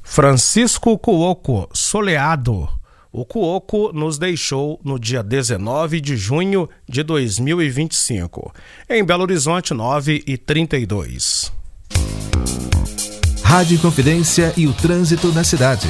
Francisco Cuoco, soleado. O Cuoco nos deixou no dia 19 de junho de 2025. Em Belo Horizonte, 9h32. Rádio Inconfidência e o trânsito na cidade.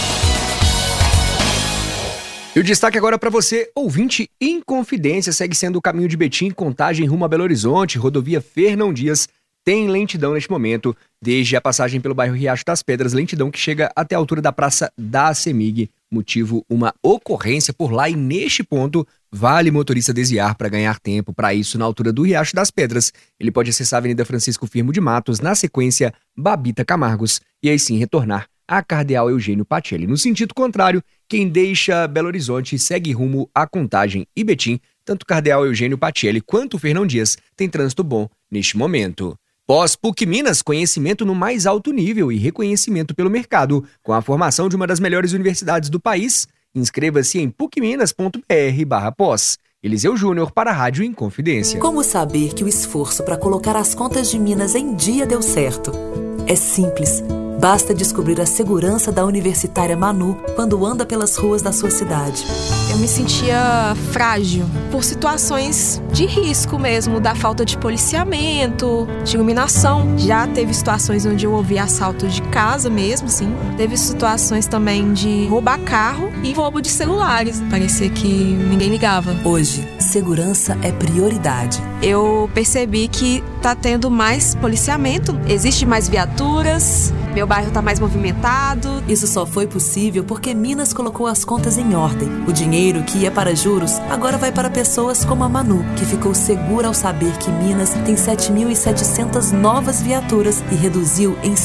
E o destaque agora para você, ouvinte, Inconfidência segue sendo o caminho de Betim, Contagem rumo a Belo Horizonte, rodovia Fernão Dias, tem lentidão neste momento, desde a passagem pelo bairro Riacho das Pedras, lentidão que chega até a altura da Praça da CEMIG, motivo uma ocorrência por lá e neste ponto vale motorista desviar para ganhar tempo. Para isso, na altura do Riacho das Pedras, ele pode acessar a Avenida Francisco Firmo de Matos, na sequência Babita Camargos, e aí sim retornar a Cardeal Eugênio Pacelli. No sentido contrário, quem deixa Belo Horizonte segue rumo a Contagem e Betim, tanto Cardeal Eugênio Pacelli quanto Fernão Dias tem trânsito bom neste momento. Pós-PUC Minas, conhecimento no mais alto nível e reconhecimento pelo mercado, com a formação de uma das melhores universidades do país. Inscreva-se em pucminas.br/pós. Eliseu Júnior para a Rádio Inconfidência. Como saber que o esforço para colocar as contas de Minas em dia deu certo? É simples. Basta descobrir a segurança da universitária Manu quando anda pelas ruas da sua cidade. Eu me sentia frágil por situações de risco mesmo, da falta de policiamento, de iluminação. Já teve situações onde eu ouvi assalto de casa mesmo, sim. Teve situações também de roubar carro e roubo de celulares. Parecia que ninguém ligava. Hoje, segurança é prioridade. Eu percebi que tá tendo mais policiamento, existe mais viaturas, meu bairro tá mais movimentado. Isso só foi possível porque Minas colocou as contas em ordem. O dinheiro que ia para juros agora vai para pessoas como a Manu, que ficou segura ao saber que Minas tem 7.700 novas viaturas e reduziu em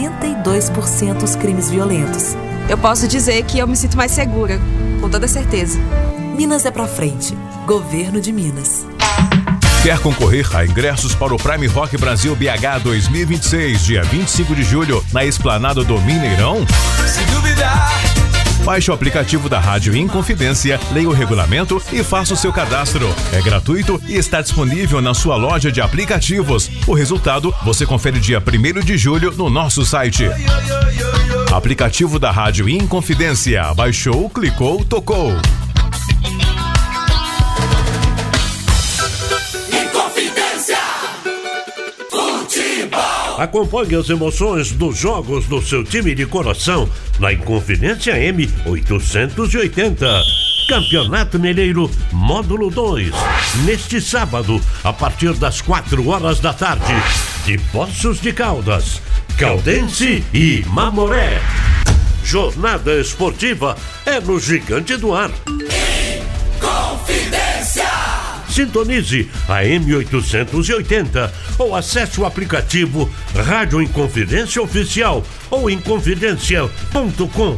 62% os crimes violentos. Eu posso dizer que eu me sinto mais segura, com toda certeza. Minas é pra frente. Governo de Minas. Quer concorrer a ingressos para o Prime Rock Brasil BH 2026, dia 25 de julho, na Esplanada do Mineirão? Se duvidar! Baixe o aplicativo da Rádio Inconfidência, leia o regulamento e faça o seu cadastro. É gratuito e está disponível na sua loja de aplicativos. O resultado você confere dia 1º de julho no nosso site. Aplicativo da Rádio Inconfidência. Baixou, clicou, tocou. Acompanhe as emoções dos jogos do seu time de coração na Inconfidência M880. Campeonato Mineiro Módulo 2. Neste sábado, a partir das 4h da tarde, de Poços de Caldas, Caldense e Mamoré. Jornada esportiva é no Gigante do Ar. Inconfidência! Sintonize a M880 ou acesse o aplicativo Rádio Inconfidência Oficial ou inconfidencia.com.br.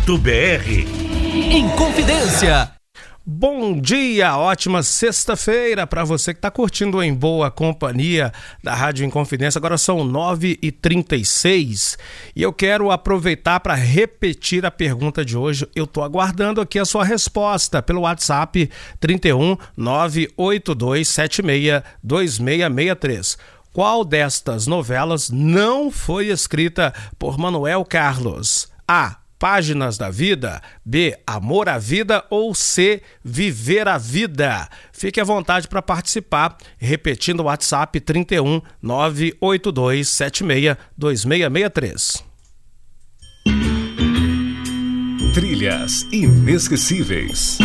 Inconfidência. Bom dia, ótima sexta-feira para você que está curtindo em boa companhia da Rádio Inconfidência. Agora são 9h36 e eu quero aproveitar para repetir a pergunta de hoje. Eu estou aguardando aqui a sua resposta pelo WhatsApp 31 982 76 2663. Qual destas novelas não foi escrita por Manuel Carlos? A. Páginas da Vida, B. Amor à Vida ou C. Viver a Vida. Fique à vontade para participar, repetindo o WhatsApp 31 982 76 2663. Trilhas inesquecíveis.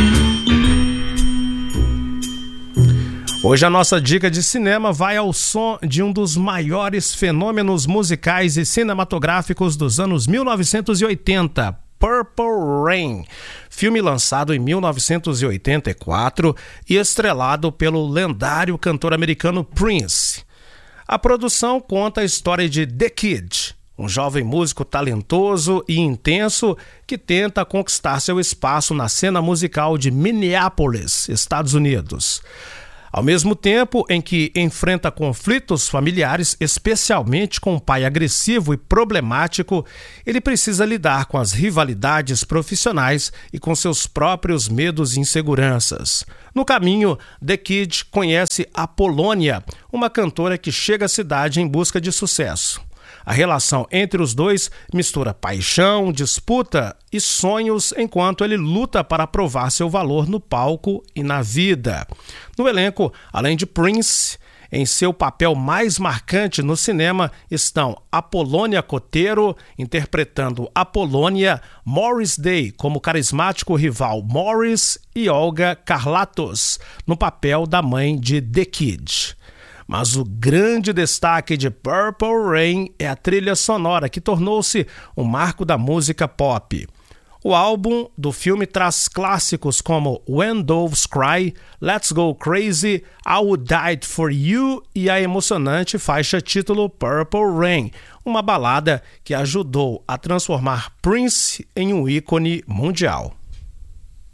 Hoje a nossa dica de cinema vai ao som de um dos maiores fenômenos musicais e cinematográficos dos anos 1980, Purple Rain, filme lançado em 1984 e estrelado pelo lendário cantor americano Prince. A produção conta a história de The Kid, um jovem músico talentoso e intenso que tenta conquistar seu espaço na cena musical de Minneapolis, Estados Unidos. Ao mesmo tempo em que enfrenta conflitos familiares, especialmente com um pai agressivo e problemático, ele precisa lidar com as rivalidades profissionais e com seus próprios medos e inseguranças. No caminho, The Kid conhece Apollonia, uma cantora que chega à cidade em busca de sucesso. A relação entre os dois mistura paixão, disputa e sonhos enquanto ele luta para provar seu valor no palco e na vida. No elenco, além de Prince, em seu papel mais marcante no cinema estão Apolônia Coteiro, interpretando Apolônia, Morris Day como carismático rival Morris e Olga Carlatos, no papel da mãe de The Kid. Mas o grande destaque de Purple Rain é a trilha sonora, que tornou-se um marco da música pop. O álbum do filme traz clássicos como When Doves Cry, Let's Go Crazy, I Would Die For You e a emocionante faixa título Purple Rain, uma balada que ajudou a transformar Prince em um ícone mundial.